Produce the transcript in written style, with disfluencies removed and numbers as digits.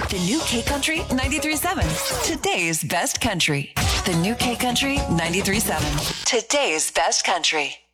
The new K Country 93.7. Today's best country. The new K Country 93.7. Today's best country.